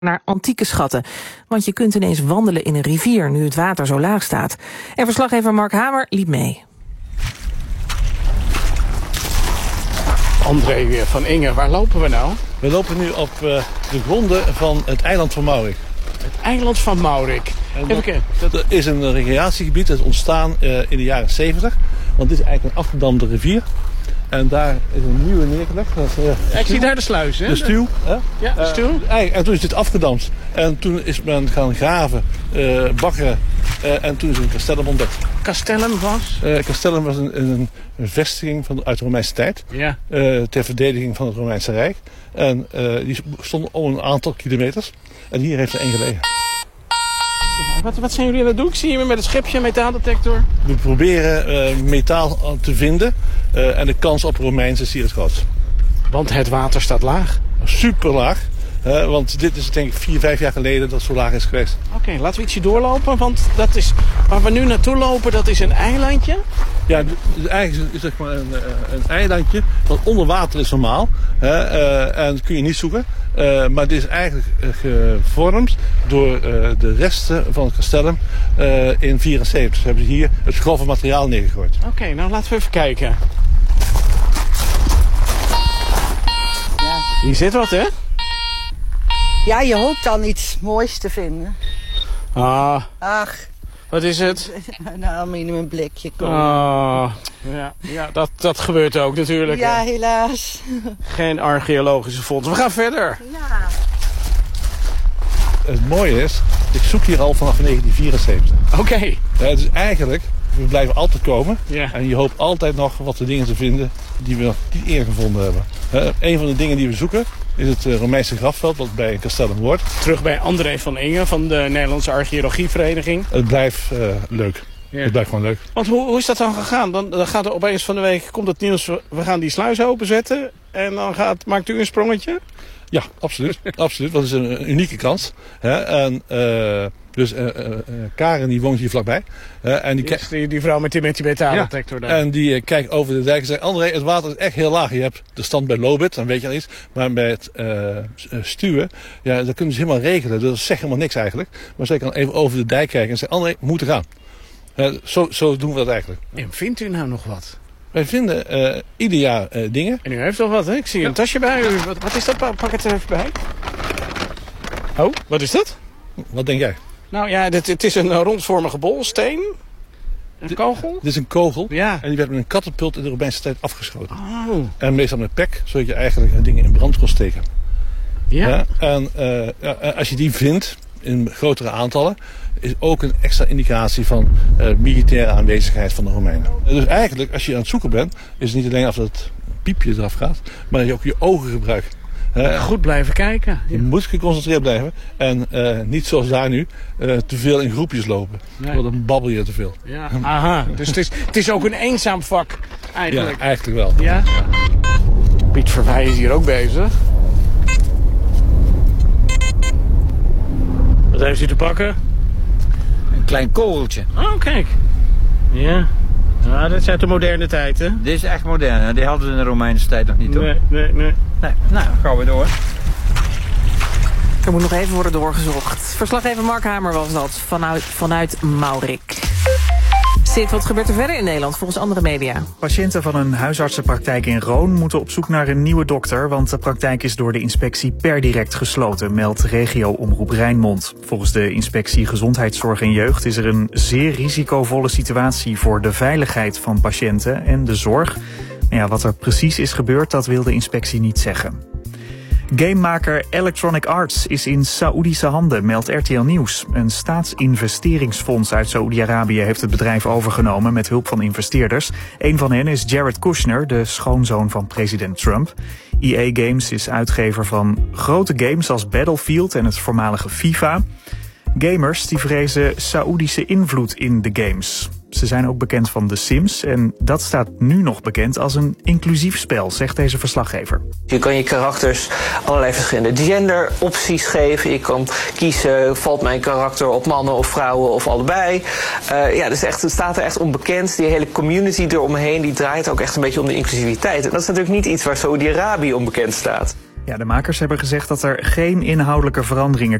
naar antieke schatten. Want je kunt ineens wandelen in een rivier nu het water zo laag staat. En verslaggever Mark Hamer liep mee. André van Inge, waar lopen we nou? We lopen nu op de gronden van het eiland van Maurik. Het eiland van Maurik. Dat is een recreatiegebied dat is ontstaan in de jaren 70. Want dit is eigenlijk een afgedamde rivier. En daar is een nieuwe neergelegd. Ik zie daar de sluis, hè? De stuw. Ja, de stuw. En toen is dit afgedamd. En toen is men gaan graven, bakkeren. En toen is een castellum ontdekt. Castellum was? Castellum was een vestiging uit de Romeinse tijd. Ja. Ter verdediging van het Romeinse Rijk. En die stond om een aantal kilometers. En hier heeft er één gelegen. Wat zijn jullie aan het doen? Ik zie je met een schepje, een metaaldetector. We proberen metaal te vinden. En de kans op Romeins is hier het grootst. Want het water staat laag? Super laag. Want dit is denk ik 4-5 jaar geleden dat het zo laag is geweest. Oké, laten we ietsje doorlopen. Want dat is waar we nu naartoe lopen, dat is een eilandje. Ja, eigenlijk is het zeg maar een eilandje dat onder water is normaal. En dat kun je niet zoeken. Maar dit is eigenlijk gevormd door de resten van het castellum in 1974. Ze hebben hier het grove materiaal neergegooid. Oké, nou laten we even kijken. Ja. Hier zit wat, hè? Ja, je hoopt dan iets moois te vinden. Ah. Ach. Wat is het? Een aluminium blikje. Ah. Ja, dat gebeurt ook natuurlijk. Ja, hè? helaas. Geen archeologische fonds. We gaan verder. Ja. Het mooie is, ik zoek hier al vanaf 1974. Oké. Dus eigenlijk, we blijven altijd komen. Ja. En je hoopt altijd nog wat de dingen te vinden die we nog niet eerder gevonden hebben. Een van de dingen die we zoeken is het Romeinse grafveld wat bij Castellum hoort. Terug bij André van Inge van de Nederlandse Archeologievereniging. Het blijft leuk. Ja. Het blijft gewoon leuk. Want hoe is dat dan gegaan? Dan gaat er opeens van de week, komt het nieuws, we gaan die sluis openzetten. En dan maakt u een sprongetje? Ja, absoluut. Absoluut. Dat is een unieke kans. En Karen die woont hier vlakbij. En die vrouw met die metaaldetector daar. En die kijkt over de dijk en zegt: André, het water is echt heel laag. Je hebt de stand bij Lobit, dan weet je al iets. Maar bij het stuwen, ja, dat kunnen ze helemaal regelen. Dat zegt helemaal niks eigenlijk. Maar zij kan even over de dijk kijken en zegt: André, we moeten gaan. Zo doen we dat eigenlijk. En vindt u nou nog wat? Wij vinden ieder jaar dingen. En u heeft nog wat, hè? Ik zie een tasje bij u. Wat is dat? Pak het er even bij. Oh, wat is dat? Wat denk jij? Nou ja, het is een rondvormige bolsteen. Een kogel? Dit is een kogel. Ja. En die werd met een katapult in de Romeinse tijd afgeschoten. Oh. En meestal met pek, zodat je eigenlijk dingen in brand kon steken. Ja. En als je die vindt in grotere aantallen, is ook een extra indicatie van militaire aanwezigheid van de Romeinen. Dus eigenlijk, als je aan het zoeken bent, is het niet alleen of dat piepje eraf gaat, maar dat je ook je ogen gebruikt. Goed blijven kijken. Je moet geconcentreerd blijven en niet zoals daar nu te veel in groepjes lopen. Nee. Want dan babbel je te veel. Ja. Aha, dus het is ook een eenzaam vak eigenlijk. Ja, eigenlijk wel. Ja? Piet Verwij is hier ook bezig. Wat heeft u te pakken? Een klein kogeltje. Oh, kijk. Ja. Ja, dat is uit de moderne tijd, hè? Dit is echt modern, hè? Die hadden ze in de Romeinse tijd nog niet, hoor. Nee. Nee. Nou, gaan we door. Er moet nog even worden doorgezocht. Verslaggever Mark Hamer was dat, vanuit Maurik. Sid, wat gebeurt er verder in Nederland volgens andere media? Patiënten van een huisartsenpraktijk in Roon moeten op zoek naar een nieuwe dokter, want de praktijk is door de inspectie per direct gesloten, meldt regio-omroep Rijnmond. Volgens de inspectie Gezondheidszorg en Jeugd is er een zeer risicovolle situatie voor de veiligheid van patiënten en de zorg. Maar ja, wat er precies is gebeurd, dat wil de inspectie niet zeggen. Gamemaker Electronic Arts is in Saoedische handen, meldt RTL Nieuws. Een staatsinvesteringsfonds uit Saoedi-Arabië heeft het bedrijf overgenomen met hulp van investeerders. Een van hen is Jared Kushner, de schoonzoon van president Trump. EA Games is uitgever van grote games als Battlefield en het voormalige FIFA. Gamers die vrezen Saoedische invloed in de games. Ze zijn ook bekend van The Sims en dat staat nu nog bekend als een inclusief spel, zegt deze verslaggever. Je kan je karakters allerlei verschillende genderopties geven. Je kan kiezen, valt mijn karakter op mannen of vrouwen of allebei. Dus echt, het staat er echt onbekend. Die hele community eromheen die draait ook echt een beetje om de inclusiviteit. En dat is natuurlijk niet iets waar Saudi-Arabië onbekend staat. Ja, de makers hebben gezegd dat er geen inhoudelijke veranderingen